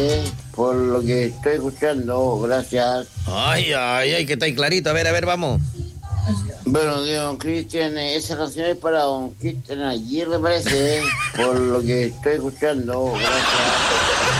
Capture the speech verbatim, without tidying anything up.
parece, por lo que estoy escuchando. Gracias. Ay, ay, ay, que está ahí clarito. A ver, a ver, vamos. Bueno, don Cristian, esa canción es para don Cristian Aguirre, parece, por lo que estoy escuchando. Gracias.